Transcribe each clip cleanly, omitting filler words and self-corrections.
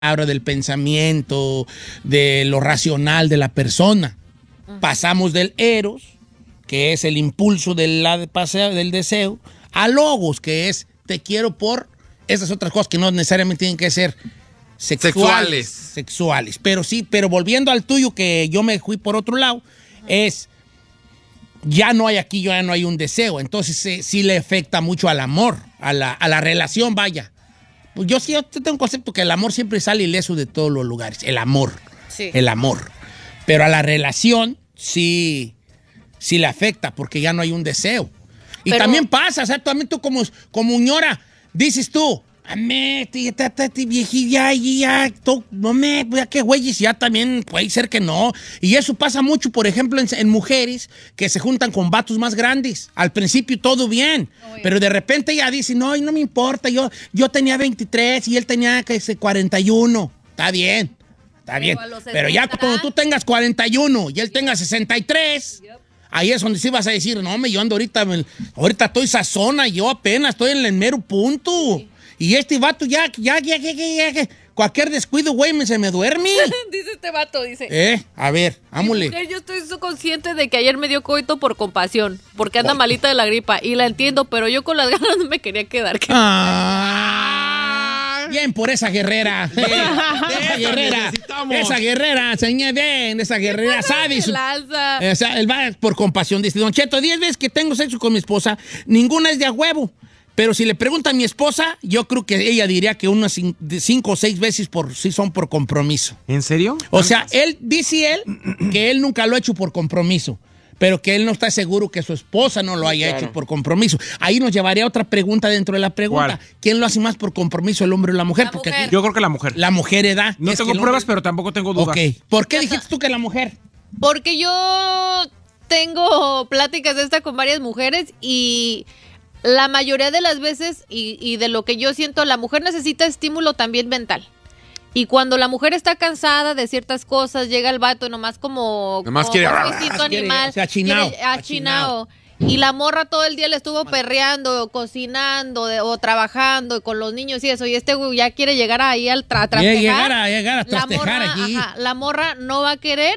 del pensamiento, de lo racional de la persona. Pasamos del eros, que es el impulso del deseo, a logos, que es te quiero por esas otras cosas que no necesariamente tienen que ser sexuales. Pero volviendo al tuyo, que yo me fui por otro lado, es ya no hay un deseo. Entonces sí le afecta mucho al amor, a la relación, vaya. Pues yo tengo un concepto que el amor siempre sale ileso de todos los lugares. El amor. Pero a la relación sí le afecta porque ya no hay un deseo. Y también pasa, o sea, también tú como ñora, dices tú, viejilla, ya que güeyes, ya también puede ser que no. Y eso pasa mucho, por ejemplo, en mujeres que se juntan con vatos más grandes. Al principio todo bien, pero de repente ella dice, no me importa, yo tenía 23 y él tenía 41. Está bien. Pero ya cuando tú tengas 41 y él tenga 63... Ahí es donde sí vas a decir, no, yo ando ahorita estoy sazona, yo apenas estoy en el mero punto. Sí. Y este vato ya, cualquier descuido, güey, se me duerme. Dice este vato, dice. A ver, ámule. Yo estoy consciente de que ayer me dio coito por compasión, porque anda malita de la gripa, y la entiendo, pero yo con las ganas no me quería quedar. Bien por esa guerrera. Esa guerrera, señor, bien, esa guerrera sabe. O sea, él va por compasión. Dice, Don Cheto, 10 veces que tengo sexo con mi esposa, ninguna es de a huevo. Pero si le pregunta a mi esposa, yo creo que ella diría que unas 5 o 6 veces sí son por compromiso. ¿En serio? O sea, él dice que él nunca lo ha hecho por compromiso, pero que él no está seguro que su esposa no lo haya hecho por compromiso. Ahí nos llevaría a otra pregunta dentro de la pregunta. ¿Cuál? ¿Quién lo hace más por compromiso, el hombre o la mujer? Porque mujer. Yo creo que la mujer. La mujer da. No tengo pruebas, pero tampoco tengo dudas. Ok. ¿Por qué dijiste tú que la mujer? Porque yo tengo pláticas de esta con varias mujeres y la mayoría de las veces, y de lo que yo siento, la mujer necesita estímulo también mental. Y cuando la mujer está cansada de ciertas cosas, llega el vato nomás quiere animal, achinao. Y la morra todo el día le estuvo perreando, cocinando o trabajando con los niños y eso. Y este güey ya quiere llegar ahí al trastejar. Llegar a trastejar aquí. La morra no va a querer,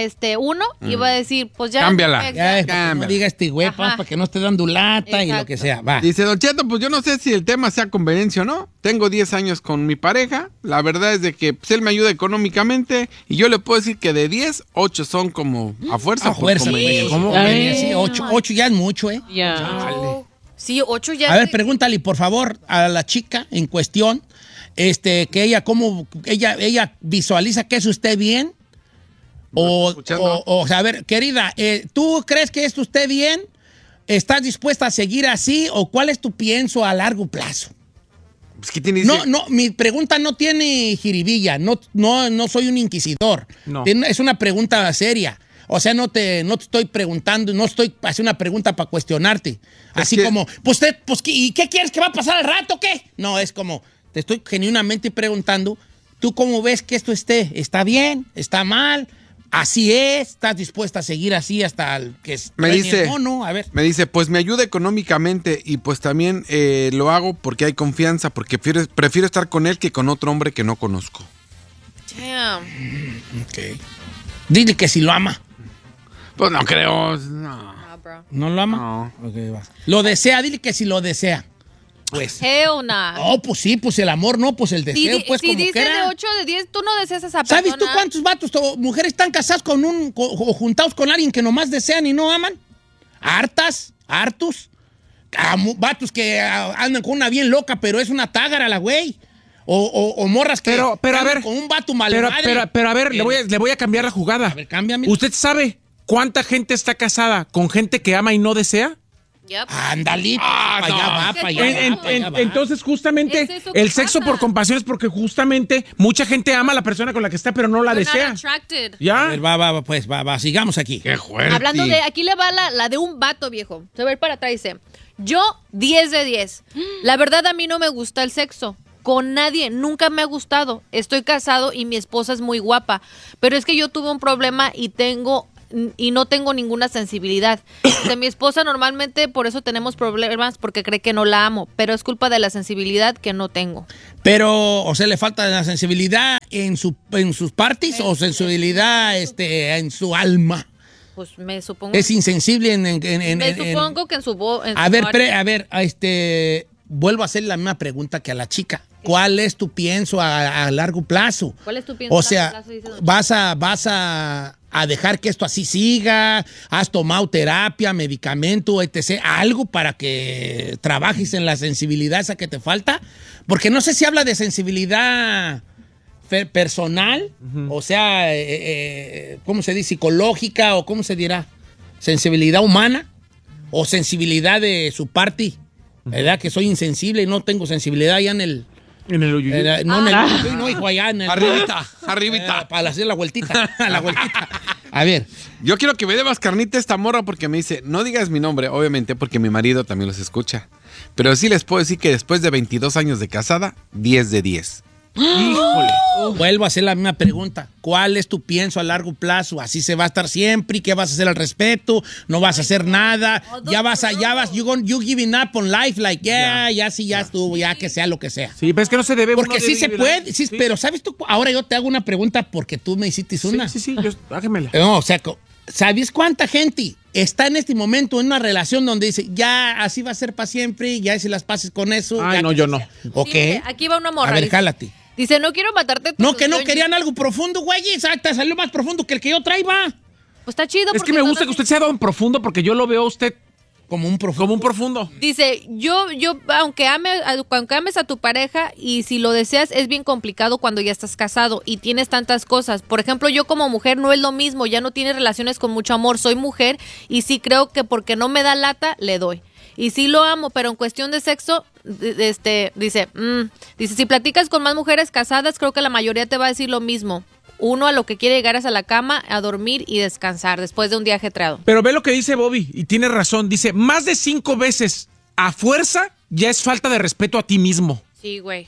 y va a decir, pues ya. Cámbiala. No diga güey, para que no esté dando lata. Exacto. Y lo que sea. Va. Dice, Don Cheto, pues yo no sé si el tema sea conveniencia o no. Tengo 10 años con mi pareja. La verdad es de que pues, él me ayuda económicamente. Y yo le puedo decir que de 10, 8 son como a fuerza. ¿Cómo? Sí, 8 ya es mucho, ¿eh? Ya. Sí, 8 ya. A ver, pregúntale, por favor, a la chica en cuestión, que ella visualiza que eso esté bien. O sea, a ver, querida, ¿tú crees que esto esté bien? ¿Estás dispuesta a seguir así? ¿O cuál es tu pienso a largo plazo? Pues, ¿qué tiene No, mi pregunta no tiene jiribilla. No soy un inquisidor. No. Es una pregunta seria. O sea, no te estoy preguntando, no estoy haciendo una pregunta para cuestionarte. Así como, ¿y qué quieres que va a pasar al rato o qué? No, es como, te estoy genuinamente preguntando, ¿tú cómo ves que esto ¿está bien? ¿Está mal? Así es, ¿estás dispuesta a seguir así hasta que me dice, el mono? A ver. Me dice, pues me ayuda económicamente y pues también lo hago porque hay confianza, porque prefiero estar con él que con otro hombre que no conozco. Damn. Ok. Dile que si lo ama. Pues no creo, No, bro. ¿No lo ama? No. Ok, va. Lo desea, dile que si lo desea. Pues. Hell nah. No, pues sí, pues el amor no, pues el deseo, pues si como dice quiera. de 8 de 10, tú no deseas a esa persona. ¿Sabes tú cuántos vatos o mujeres están casadas o juntados con alguien que nomás desean y no aman? Hartos. Vatos que andan con una bien loca, pero es una tágara la güey. O morras que pero a ver, con un vato mal pero a ver, le voy a cambiar la jugada. A ver, cámbiame. ¿Usted sabe cuánta gente está casada con gente que ama y no desea? Yep. Ándale, para allá va. Entonces, justamente, el sexo por compasión es porque justamente mucha gente ama a la persona con la que está, pero no la desea. ¿Ya? A ver, va, sigamos aquí. Qué fuerte. Hablando de, aquí le va la de un vato, viejo. Se va a ir para atrás, dice, yo 10 de 10. La verdad, a mí no me gusta el sexo. Con nadie, nunca me ha gustado. Estoy casado y mi esposa es muy guapa. Pero es que yo tuve un problema y tengo y no tengo ninguna sensibilidad. De mi esposa normalmente por eso tenemos problemas porque cree que no la amo, pero es culpa de la sensibilidad que no tengo. Pero, o sea, ¿le falta la sensibilidad en sus partes o sensibilidad en su alma? Pues me supongo. Es insensible supongo que en su voz. A ver, vuelvo a hacer la misma pregunta que a la chica. ¿Cuál es tu pienso a largo plazo? ¿Cuál es tu pienso o a sea, largo plazo? Dice don vas a dejar que esto así siga, has tomado terapia, medicamento, etc., algo para que trabajes en la sensibilidad esa que te falta, porque no sé si habla de sensibilidad personal, o sea, ¿cómo se dice? Psicológica o ¿cómo se dirá? Sensibilidad humana o sensibilidad de su parte, ¿verdad? Que soy insensible y no tengo sensibilidad ya en el... En el uyuyuy. No, hijo, allá en el... Arribita. Para hacer la vueltita, A ver. Yo quiero que me dé más carnita esta morra porque me dice, no digas mi nombre, obviamente, porque mi marido también los escucha. Pero sí les puedo decir que después de 22 años de casada, 10 de 10. Híjole. Vuelvo a hacer la misma pregunta. ¿Cuál es tu pienso a largo plazo? ¿Así se va a estar siempre? ¿Qué vas a hacer al respecto? ¿No vas a hacer nada? You giving up on life, like, ya estuvo, ya que sea lo que sea. Sí, pero es que no se debe. Porque sí se puede, sí, pero ¿sabes tú? Ahora yo te hago una pregunta porque tú me hiciste una. Sí, hágamela. No, o sea, ¿sabes cuánta gente está en este momento en una relación donde dice, ya así va a ser para siempre, ya hice las paces con eso? Ay, no, yo no. ¿O Sí, qué? aquí va una morra. A ver, jálate. Dice, no quiero matarte. No, que no querían algo profundo, güey. Te salió más profundo que el que yo traiba. Pues está chido. Es que me gusta que usted sea don profundo porque yo lo veo a usted como un profundo. Dice, yo aunque ames a tu pareja y si lo deseas, es bien complicado cuando ya estás casado y tienes tantas cosas. Por ejemplo, yo como mujer no es lo mismo, ya no tienes relaciones con mucho amor. Soy mujer y sí creo que porque no me da lata, le doy. Y sí lo amo, pero en cuestión de sexo, dice, si platicas con más mujeres casadas, creo que la mayoría te va a decir lo mismo. Uno a lo que quiere llegar es a la cama, a dormir y descansar después de un día ajetreado. Pero ve lo que dice Bobby y tiene razón. Dice, más de 5 veces a fuerza ya es falta de respeto a ti mismo. Sí, güey.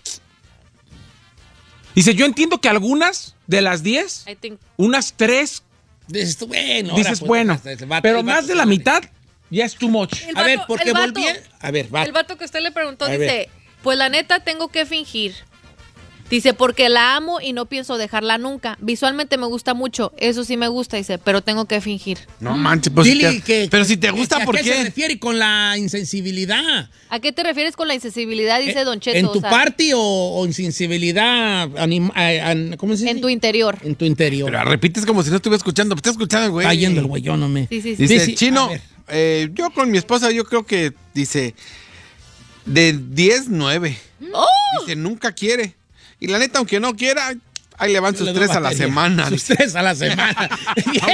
Dice, yo entiendo que algunas de las 10, unas 3, dices, bueno, dices, bueno, pero más de la mitad ya es too much. A ver, porque volví. A ver, va. El vato que usted le preguntó dice, pues la neta tengo que fingir. Dice, porque la amo y no pienso dejarla nunca. Visualmente me gusta mucho, eso sí me gusta, dice, pero tengo que fingir. No manches, pues pero si te gusta, ¿por qué? ¿A qué se refiere con la insensibilidad? ¿A qué te refieres con la insensibilidad? Dice Don Cheto. ¿En tu parte o insensibilidad ¿cómo se dice? En tu interior. En tu interior. Pero repites como si no estuviera escuchando. Está escuchando el güey. Está yendo el güey, yo no me... Sí. Dice, Chino, yo con mi esposa, yo creo que, dice, de 10, 9. ¡Oh! Dice, nunca quiere. Y la neta, aunque no quiera, ahí le van sus 3 a la semana. Sus 3 a la semana. ¡Bien!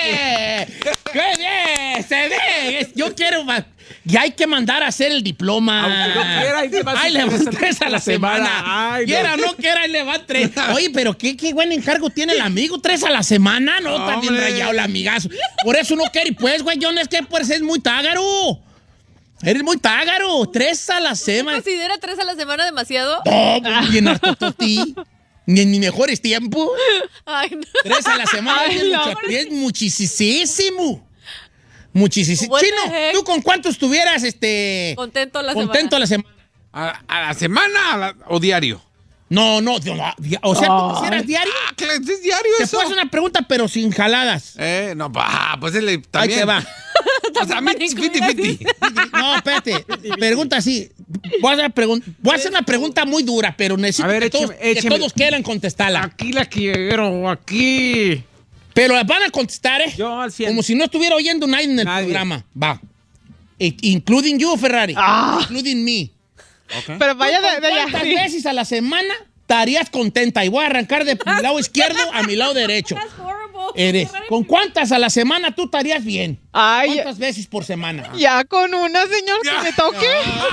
¡Qué bien! ¡Se ve! Yo quiero... Ya hay que mandar a hacer el diploma. Aunque no quiera, ahí le van 3 a la semana. Quiera o no quiera, ahí le van 3. Oye, pero qué buen encargo tiene el amigo. 3 a la semana. No, está bien rayado el amigazo. Por eso no quiere. Pues, güey, yo no es que pues es muy tágaro. Eres muy tágaro. 3 a la semana. ¿Considera 3 a la semana demasiado? No, bien harto toti. Ni en mis mejores tiempos. Ay, no. 3 a la semana es muchísimo. Muchísimo. Chino, ¿tú con cuánto estuvieras contento a la semana? ¿A la semana o diario? No. O sea, ¿tú quisieras diario? Claro, es diario Te eso. puedo hacer una pregunta, pero sin jaladas. No, pues él también. Ahí te va. O sea, 50-50. No, espérate. Pregunta así. Voy a hacer una pregunta muy dura, pero necesito que todos quieran contestarla. Aquí la quiero, aquí. Pero la van a contestar, ¿eh? Yo al 100. Como si no estuviera oyendo nadie en el programa. Va. Including you, Ferrari. Including me. Okay. Pero vaya de allá. ¿Cuántas veces a la semana estarías contenta? Y voy a arrancar de mi lado izquierdo a mi lado derecho. ¿Con cuántas a la semana tú estarías bien? ¿Cuántas veces por semana? Ya con una, señor, que me toque.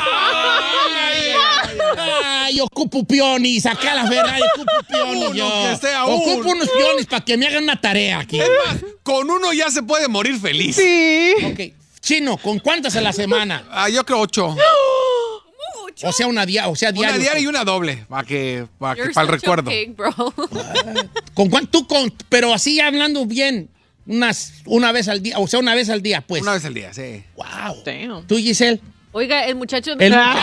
Ay, ocupo pionis. Acá la Ferrari ocupo pionis. Ocupo unos pionis para que me hagan una tarea aquí. Es más, con uno ya se puede morir feliz. Sí. Ok. Chino, ¿con cuántas a la semana? Yo creo 8. O sea, diario. Una diaria y una doble, para el recuerdo. Pig, bro. Pero así hablando bien, una vez al día, o sea, una vez al día, pues. Una vez al día, sí. Wow. Damn. ¿Tú, Giselle? Oiga, el muchacho... A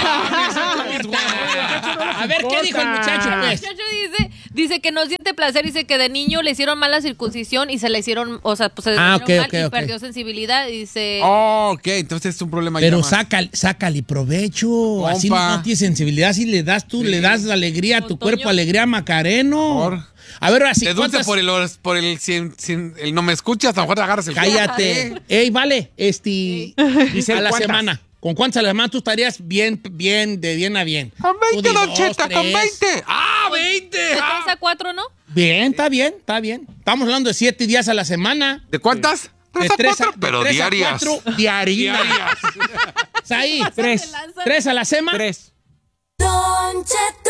ver, ¿qué dijo el muchacho, pues? El muchacho dice que no siente placer, dice que de niño le hicieron mal la circuncisión y se le hicieron, o sea, pues se le hicieron mal y perdió sensibilidad y dice... Oh, ok, entonces es un problema. Pero sácale provecho. Compa. Así no tienes sensibilidad, si le das le das alegría a tu cuerpo, alegría a Macareno. A ver, así. Te dulce por el no me escuchas, a lo mejor te agarras el... Cállate. Ey, vale, Dice, a la ¿cuántas? semana. ¿Con cuántas a la semana tú estarías bien, de bien a bien? Con 20, Don Cheta, con 20. 20. De 3 a 4, ¿no? Bien, está bien. Estamos hablando de 7 días a la semana. ¿De cuántas? 3 a 4, pero diarias. 4 diarias. Ahí, 3 a la semana. 3. Don Cheto.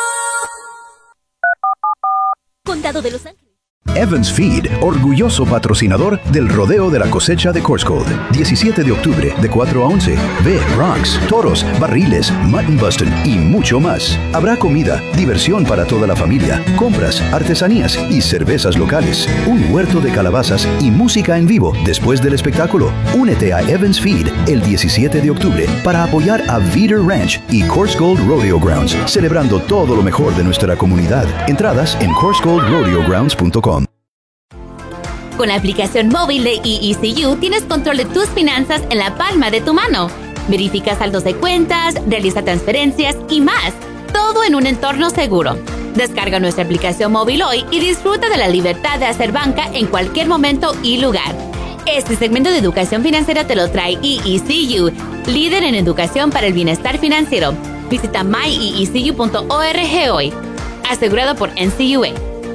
Condado de Los Ángeles. Evans Feed, orgulloso patrocinador del Rodeo de la Cosecha de Corscold. 17 de octubre, de 4 a 11. Ve Bronx, toros, barriles, mutton busting y mucho más. Habrá comida, diversión para toda la familia, compras, artesanías y cervezas locales. Un huerto de calabazas y música en vivo después del espectáculo. Únete a Evans Feed el 17 de octubre para apoyar a Veeder Ranch y Corscold Rodeo Grounds, celebrando todo lo mejor de nuestra comunidad. Entradas en corscoldrodeogrounds.com. Con la aplicación móvil de EECU tienes control de tus finanzas en la palma de tu mano. Verifica saldos de cuentas, realiza transferencias y más. Todo en un entorno seguro. Descarga nuestra aplicación móvil hoy y disfruta de la libertad de hacer banca en cualquier momento y lugar. Este segmento de educación financiera te lo trae EECU, líder en educación para el bienestar financiero. Visita myeecu.org hoy. Asegurado por NCUA.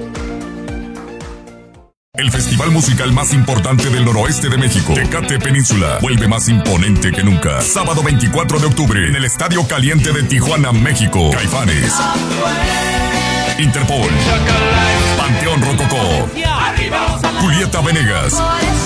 El festival musical más importante del noroeste de México, Tecate Península, vuelve más imponente que nunca. Sábado 24 de octubre, en el Estadio Caliente de Tijuana, México. Caifanes, Interpol, Panteón Rococó, Julieta Venegas,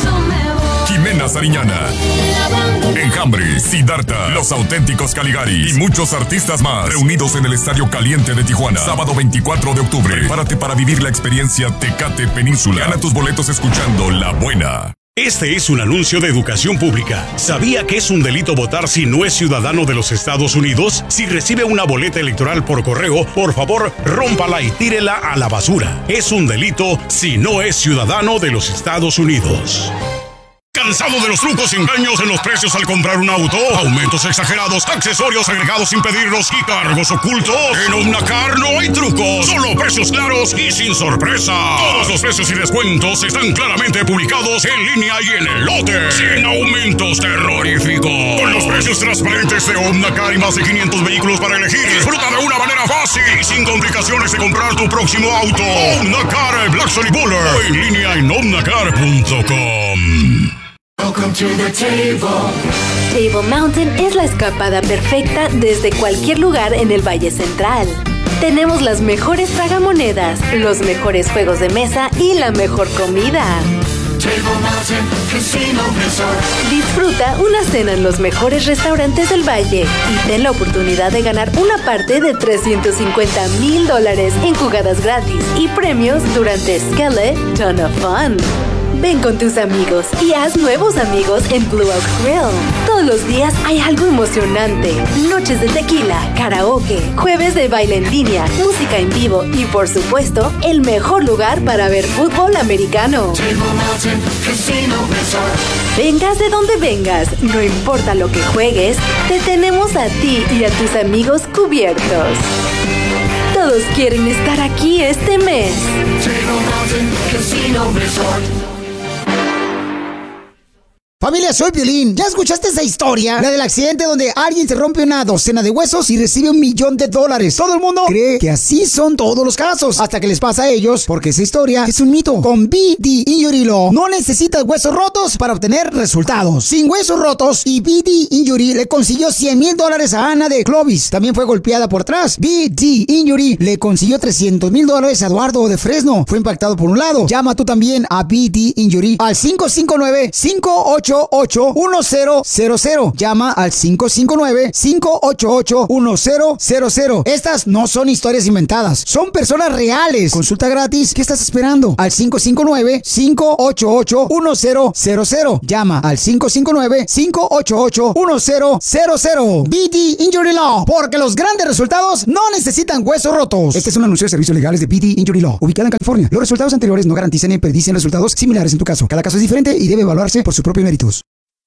Jimena Sariñana, Enjambre, Siddhartha, Los Auténticos Caligaris y muchos artistas más reunidos en el Estadio Caliente de Tijuana. Sábado 24 de octubre. Prepárate para vivir la experiencia Tecate Península. Gana tus boletos escuchando La Buena. Este es un anuncio de educación pública. ¿Sabía que es un delito votar si no es ciudadano de los Estados Unidos? Si recibe una boleta electoral por correo, por favor, rómpala y tírela a la basura. Es un delito si no es ciudadano de los Estados Unidos. ¿Cansado de los trucos y engaños en los precios al comprar un auto? Aumentos exagerados, accesorios agregados sin pedirlos y cargos ocultos. En Omnacar no hay trucos, solo precios claros y sin sorpresa. Todos los precios y descuentos están claramente publicados en línea y en el lote. Sin aumentos terroríficos. Con los precios transparentes de Omnacar y más de 500 vehículos para elegir, disfruta de una manera fácil y sin complicaciones de comprar tu próximo auto. Omnacar Black Solid Buller o en línea en omnacar.com. Welcome to the table. Table Mountain es la escapada perfecta desde cualquier lugar en el Valle Central. Tenemos las mejores tragamonedas, los mejores juegos de mesa y la mejor comida. Table Mountain Casino Resort. Disfruta una cena en los mejores restaurantes del Valle y ten la oportunidad de ganar una parte de $350,000 en jugadas gratis y premios durante Skeleton Ton of Fun. Ven con tus amigos y haz nuevos amigos en Blue Oak Grill. Todos los días hay algo emocionante. Noches de tequila, karaoke, jueves de baile en línea, música en vivo y, por supuesto, el mejor lugar para ver fútbol americano. Vengas de donde vengas, no importa lo que juegues, te tenemos a ti y a tus amigos cubiertos. Todos quieren estar aquí este mes. Table Mountain Casino Resort. Familia, soy Piolín. ¿Ya escuchaste esa historia? La del accidente donde alguien se rompe una docena de huesos y recibe $1 millón. Todo el mundo cree que así son todos los casos, hasta que les pasa a ellos, porque esa historia es un mito. Con BD Injury Law no necesitas huesos rotos para obtener resultados. Sin huesos rotos, y BD Injury le consiguió $100,000 a Ana de Clovis. También fue golpeada por atrás. BD Injury le consiguió $300,000 a Eduardo de Fresno. Fue impactado por un lado. Llama tú también a BD Injury al 559-58 559-588-1000. Llama al 559-588-1000. Estas no son historias inventadas, son personas reales. Consulta gratis. ¿Qué estás esperando? Al 559-588-1000. Llama al 559-588-1000. BD Injury Law, porque los grandes resultados no necesitan huesos rotos. Este es un anuncio de servicios legales de BD Injury Law, ubicada en California. Los resultados anteriores no garantizan ni predicen resultados similares en tu caso. Cada caso es diferente y debe evaluarse por sus propios méritos.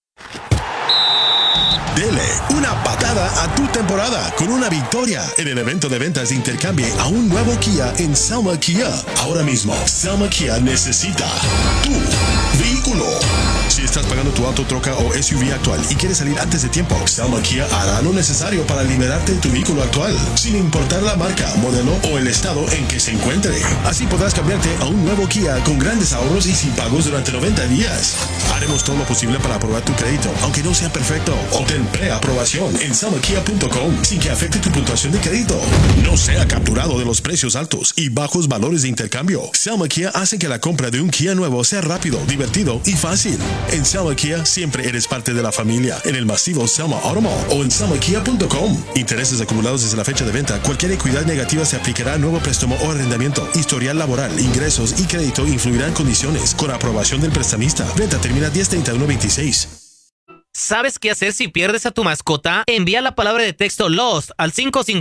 Dele una patada a tu temporada con una victoria en el evento de ventas de intercambio a un nuevo Kia en Selma Kia. Ahora mismo, Selma Kia necesita tu vehículo. Si estás pagando tu auto, troca o SUV actual y quieres salir antes de tiempo, Selma Kia hará lo necesario para liberarte de tu vehículo actual, sin importar la marca, modelo o el estado en que se encuentre. Así podrás cambiarte a un nuevo Kia con grandes ahorros y sin pagos durante 90 días. Haremos todo lo posible para aprobar tu crédito, aunque no sea perfecto. Obtén preaprobación en selmakia.com sin que afecte tu puntuación de crédito. No sea capturado de los precios altos y bajos valores de intercambio. Selma Kia hace que la compra de un Kia nuevo sea rápido, divertido y fácil. En Selma Kia siempre eres parte de la familia. En el masivo Selma Auto Mall o en selmakia.com. Intereses acumulados desde la fecha de venta. Cualquier equidad negativa se aplicará a nuevo préstamo o arrendamiento. Historial laboral, ingresos y crédito influirán condiciones. Con aprobación del prestamista. Venta termina 10/31/26. ¿Sabes qué hacer si pierdes a tu mascota? Envía la palabra de texto LOST al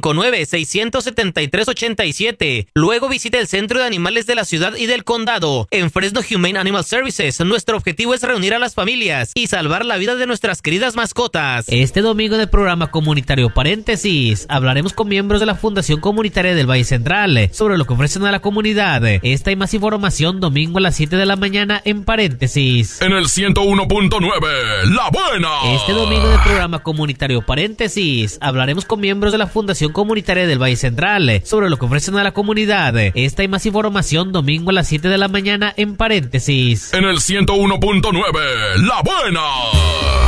559-673-87. Luego visita el Centro de Animales de la Ciudad y del Condado. En Fresno Humane Animal Services, nuestro objetivo es reunir a las familias y salvar la vida de nuestras queridas mascotas. Este domingo en el programa comunitario Paréntesis, hablaremos con miembros de la Fundación Comunitaria del Valle Central sobre lo que ofrecen a la comunidad. Esta y más información domingo a las 7 de la mañana en Paréntesis. En el 101.9, La Buena. Este domingo en el programa comunitario Paréntesis, hablaremos con miembros de la Fundación Comunitaria del Valle Central sobre lo que ofrecen a la comunidad. Esta y más información domingo a las 7 de la mañana en Paréntesis. En el 101.9, La Buena.